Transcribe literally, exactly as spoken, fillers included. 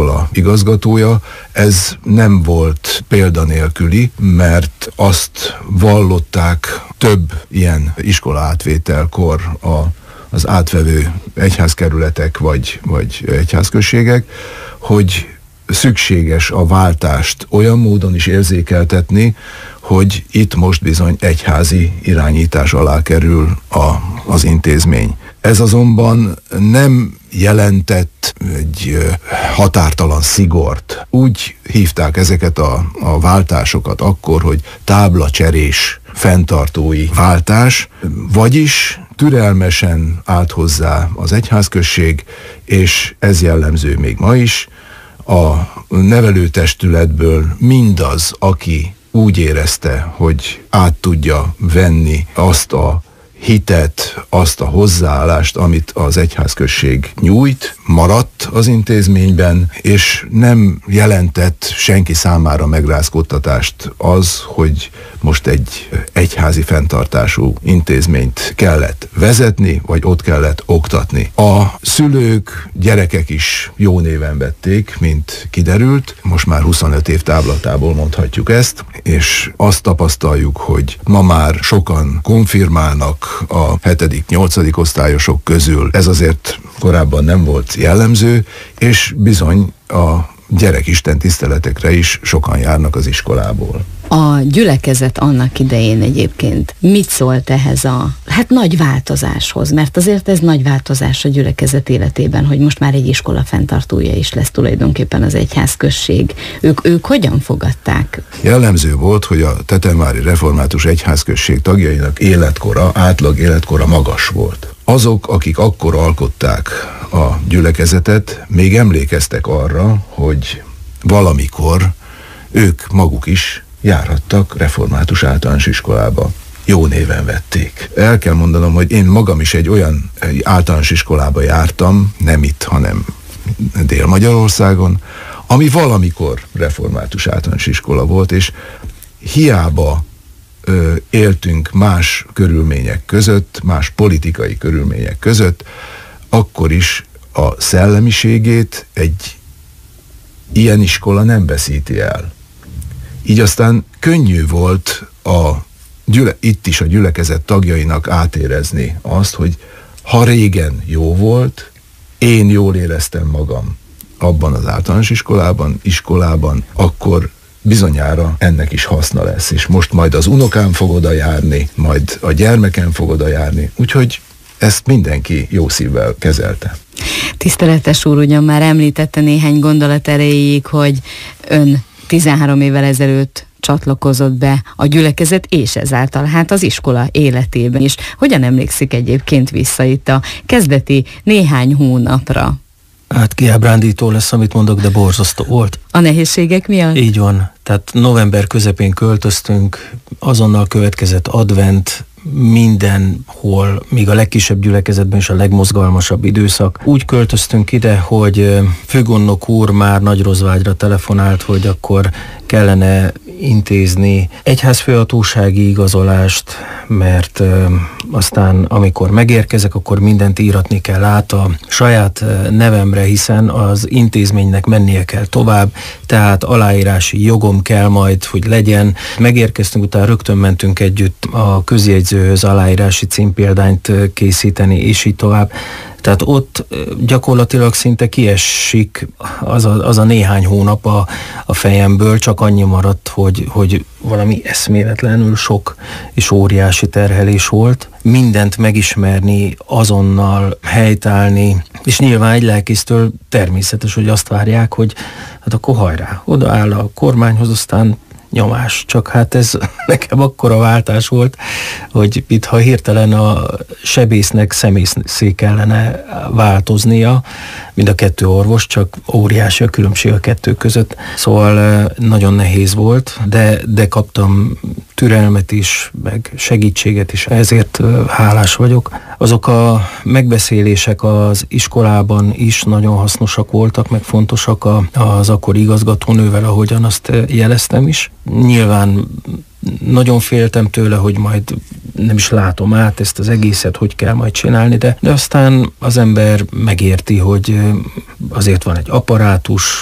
iskola igazgatója. Ez nem volt példanélküli, mert azt vallották több ilyen iskola átvételkor a, az átvevő egyházkerületek vagy, vagy egyházközségek, hogy szükséges a váltást olyan módon is érzékeltetni, hogy itt most bizony egyházi irányítás alá kerül a, az intézmény. Ez azonban nem jelentett egy határtalan szigort. Úgy hívták ezeket a, a váltásokat akkor, hogy táblacserés fenntartói váltás, vagyis türelmesen állt hozzá az egyházközség, és ez jellemző még ma is. A nevelőtestületből mindaz, aki úgy érezte, hogy át tudja venni azt a hitet, azt a hozzáállást, amit az egyházközség nyújt, maradt az intézményben, és nem jelentett senki számára megrázkódtatást az, hogy most egy egyházi fenntartású intézményt kellett vezetni, vagy ott kellett oktatni. A szülők, gyerekek is jó néven vették, mint kiderült, most már huszonöt év távlatából mondhatjuk ezt, és azt tapasztaljuk, hogy ma már sokan konfirmálnak a hetedik, nyolcadik osztályosok közül. Ez azért korábban nem volt jellemző, és bizony a gyerekisten tiszteletekre is sokan járnak az iskolából. A gyülekezet annak idején egyébként mit szólt ehhez a hát nagy változáshoz? Mert azért ez nagy változás a gyülekezet életében, hogy most már egy iskola fenntartója is lesz tulajdonképpen az egyházközség. Ők, ők hogyan fogadták? Jellemző volt, hogy a Tetemári Református Egyházközség tagjainak életkora, átlag életkora magas volt. Azok, akik akkor alkották a gyülekezetet, még emlékeztek arra, hogy valamikor ők maguk is járhattak református általános iskolába. Jó néven vették. El kell mondanom, hogy én magam is egy olyan egy általános iskolába jártam, nem itt, hanem Dél-Magyarországon, ami valamikor református általános iskola volt, és hiába ö, éltünk más körülmények között, más politikai körülmények között, akkor is a szellemiségét egy ilyen iskola nem veszíti el. Így aztán könnyű volt a gyüle, itt is a gyülekezet tagjainak átérezni azt, hogy ha régen jó volt, én jól éreztem magam abban az általános iskolában, iskolában, akkor bizonyára ennek is haszna lesz, és most majd az unokám fog oda járni, majd a gyermekem fog oda járni, úgyhogy ezt mindenki jó szívvel kezelte. Tiszteletes úr, ugyan már említette néhány gondolat erejéig, hogy ön tizenhárom évvel ezelőtt csatlakozott be a gyülekezet, és ezáltal hát az iskola életében is. Hogyan emlékszik egyébként vissza itt a kezdeti néhány hónapra? Hát kiábrándító lesz, amit mondok, de borzasztó volt. A nehézségek miatt? Így van. Tehát november közepén költöztünk, azonnal következett advent, mindenhol, még a legkisebb gyülekezetben is a legmozgalmasabb időszak. Úgy költöztünk ide, hogy főgondnok úr már Nagyrozvágyra telefonált, hogy akkor kellene intézni egyházfőhatósági igazolást, mert ö, aztán amikor megérkezek, akkor mindent íratni kell át a saját nevemre, hiszen az intézménynek mennie kell tovább, tehát aláírási jogom kell majd, hogy legyen. Megérkeztünk, utána rögtön mentünk együtt a közjegyzőhöz aláírási címpéldányt készíteni, és így tovább. Tehát ott gyakorlatilag szinte kiesik az a, az a néhány hónap a, a fejemből, csak annyi maradt, hogy, hogy valami eszméletlenül sok és óriási terhelés volt. Mindent megismerni, azonnal helytállni, és nyilván egy lelkésztől természetes, hogy azt várják, hogy hát akkor hajrá, odaáll a kormányhoz, aztán nyomás. Csak hát ez nekem akkora váltás volt, hogy itt ha hirtelen a sebésznek szemészé kellene változnia, mind a kettő orvos, csak óriási a különbség a kettő között. Szóval nagyon nehéz volt, de, de kaptam türelmet is, meg segítséget is, ezért hálás vagyok. Azok a megbeszélések az iskolában is nagyon hasznosak voltak, meg fontosak az akkori igazgatónővel, ahogyan azt jeleztem is. Nyilván nagyon féltem tőle, hogy majd nem is látom át ezt az egészet, hogy kell majd csinálni, de, de aztán az ember megérti, hogy azért van egy apparátus,